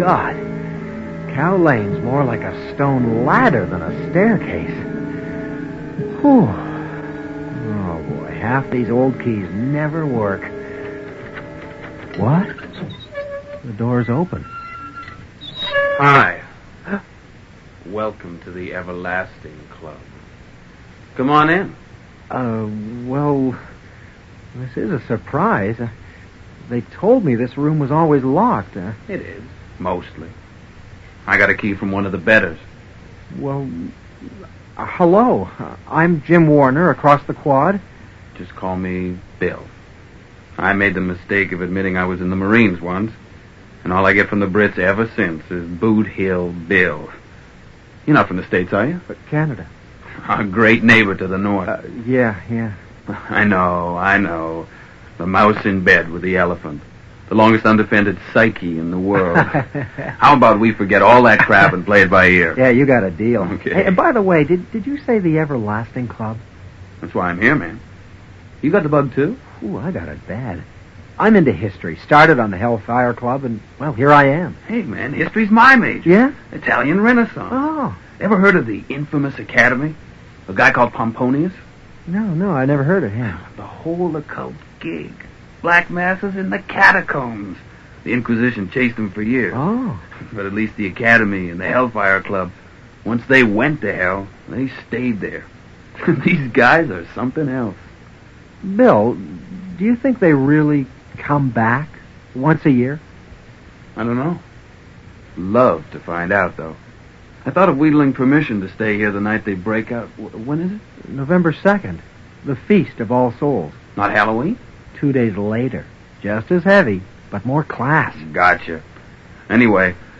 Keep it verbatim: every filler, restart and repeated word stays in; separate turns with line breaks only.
God. Cow Lane's more like a stone ladder than a staircase. Whew. Oh, boy. Half these old keys never work. What? The door's open.
Hi. Welcome to the Everlasting Club. Come on in.
Uh, well, this is a surprise. Uh, they told me this room was always locked. Uh,
It is, mostly. I got a key from one of the bedders.
well, uh, hello. Uh, I'm Jim Warner, across the quad.
Just call me Bill. I made the mistake of admitting I was in the Marines once, and all I get from the Brits ever since is Boot Hill Bill. You're not from the States, are you?
Uh, Canada.
Our great neighbor to the north.
Uh, yeah, yeah.
I know, I know. The mouse in bed with the elephant. The longest undefended psyche in the world. How about we forget all that crap and play it by ear?
Yeah, you got a deal.
Okay.
Hey, and by the way, did did you say the Everlasting Club?
That's why I'm here, man. You got the bug, too?
Ooh, I got it bad. I'm into history. Started on the Hellfire Club, and, well, here I am.
Hey, man, history's my major.
Yeah?
Italian Renaissance.
Oh.
Ever heard of the infamous Academy? A guy called Pomponius?
No, no, I never heard of him.
The whole occult gig. Black masses in the catacombs. The Inquisition chased them for years.
Oh.
But at least the Academy and the Hellfire Club, once they went to hell, they stayed there. These guys are something else.
Bill, do you think they really come back once a year?
I don't know. Love to find out, though. I thought of wheedling permission to stay here the night they break out. W- when is it?
November second. The Feast of All Souls.
Not Halloween?
Two days later. Just as heavy, but more class.
Gotcha. Anyway,